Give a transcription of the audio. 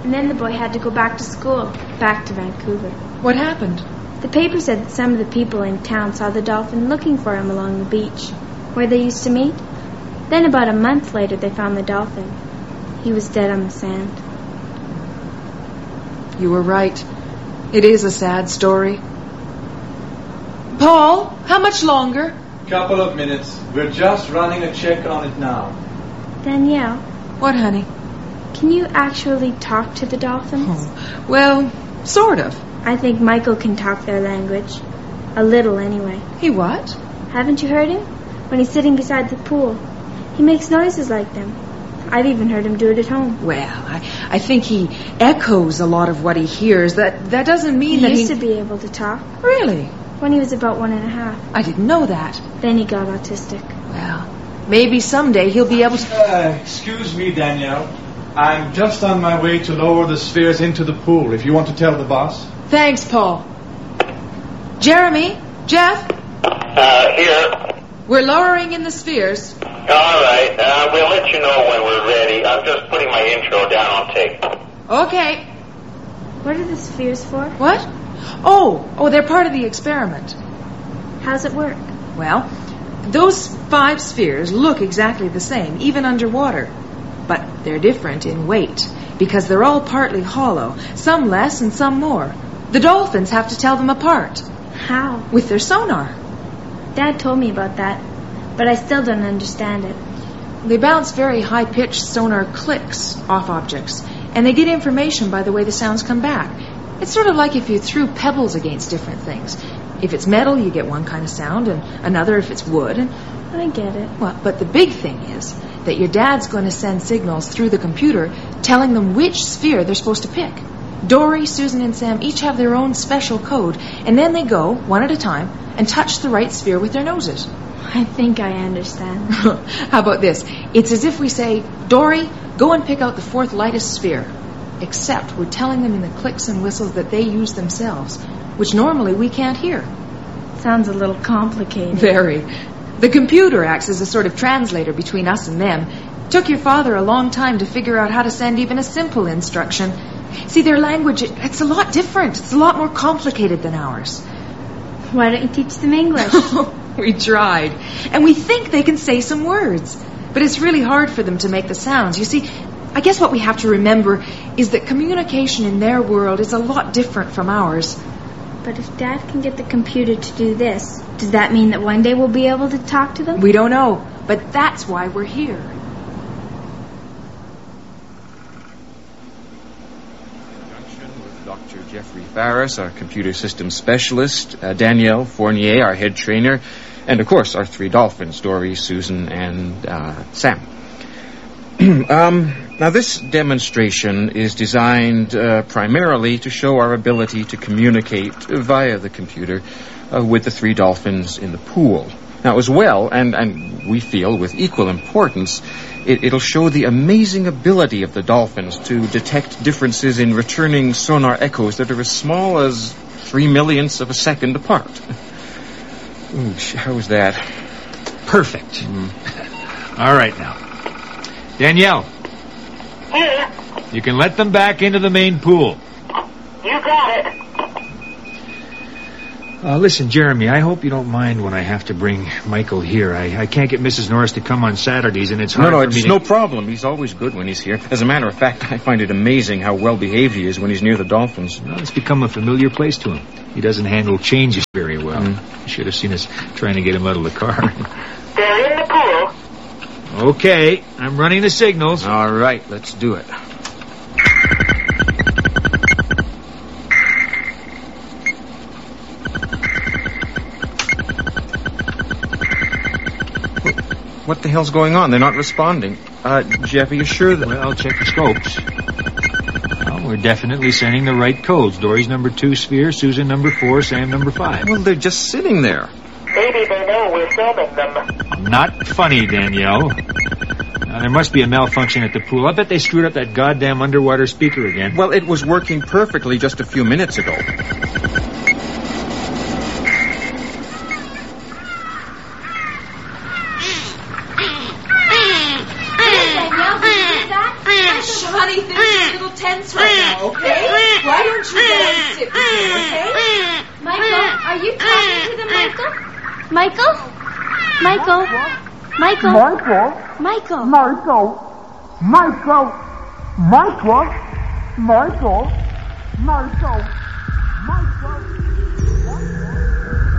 And then the boy had to go back to school, back to Vancouver. What happened? The paper said that some of the people in town saw the dolphin looking for him along the beach, where they used to meet. Then about a month later, they found the dolphin. He was dead on the sand. You were right. It is a sad story. Paul, how much longer? Couple of minutes. We're just running a check on it now. Danielle, What, honey? can you actually talk to the dolphins? Oh, well, sort of. I think Michael can talk their language. A little, anyway. He what? Haven't you heard him? When he's sitting beside the pool. He makes noises like them. I've even heard him do it at home. Well, I think he echoes a lot of what he hears. That doesn't mean that He used to be able to talk. Really? When he was about 1.5. I didn't know that. Then he got autistic. Well, maybe someday he'll be able to... Excuse me, Danielle. I'm just on my way to lower the spheres into the pool, if you want to tell the boss. Thanks, Paul. Jeremy? Jeff? Here. We're lowering in the spheres. All right. We'll let you know when we're ready. I'm just putting my intro down on tape. Okay. What are the spheres for? What? Oh, they're part of the experiment. How's it work? Well, those 5 spheres look exactly the same, even underwater. But they're different in weight, because they're all partly hollow, some less and some more. The dolphins have to tell them apart. How? With their sonar. Dad told me about that, but I still don't understand it. They bounce very high-pitched sonar clicks off objects, and they get information by the way the sounds come back. It's sort of like if you threw pebbles against different things. If it's metal, you get one kind of sound, and another if it's wood. And I get it. well, but the big thing is that your dad's going to send signals through the computer telling them which sphere they're supposed to pick. Dory, Susan, and Sam each have their own special code, and then they go, one at a time, and touch the right sphere with their noses. I think I understand. How about this? It's as if we say, Dory, go and pick out the 4th lightest sphere. Except we're telling them in the clicks and whistles that they use themselves, which normally we can't hear. Sounds a little complicated. Very. The computer acts as a sort of translator between us and them. Took your father a long time to figure out how to send even a simple instruction. See, their language, it's a lot different. It's a lot more complicated than ours. Why don't you teach them English? We tried. And we think they can say some words. But it's really hard for them to make the sounds. You see, I guess what we have to remember is that communication in their world is a lot different from ours. But if Dad can get the computer to do this, does that mean that one day we'll be able to talk to them? We don't know, but that's why we're here. Dr. Jeffrey Farris, our computer systems specialist, Danielle Fournier, our head trainer, and of course our 3 dolphins, Dory, Susan, and Sam. Now this demonstration is designed primarily to show our ability to communicate via the computer with the 3 dolphins in the pool. Now as well, and we feel with equal importance, it'll show the amazing ability of the dolphins to detect differences in returning sonar echoes that are as small as 3 millionths of a second apart. Ooh, how was that? Perfect. All right now. Danielle, Here. you can let them back into the main pool. You got it. Listen, Jeremy, I hope you don't mind when I have to bring Michael here. I can't get Mrs. Norris to come on Saturdays, and it's hard for me it's to... no problem. He's always good when he's here. As a matter of fact, I find it amazing how well-behaved he is when he's near the dolphins. Well, it's become a familiar place to him. He doesn't handle changes very well. You should have seen us trying to get him out of the car. They're in the pool. Okay, I'm running the signals. All right, let's do it. What the hell's going on? They're not responding. Jeff, are you sure that... Well, I'll check the scopes. Well, we're definitely sending the right codes. Dory's number 2 sphere, Susan number 4, Sam number 5. Well, they're just sitting there. Maybe they know we're filming them. Not funny, Danielle. Now, there must be a malfunction at the pool. I bet they screwed up that goddamn underwater speaker again. Well, it was working perfectly just a few minutes ago. Honey, they're a little tense right Michael? Michael? Michael? Michael? Michael? Michael? Michael? Michael? Michael? Michael? Michael?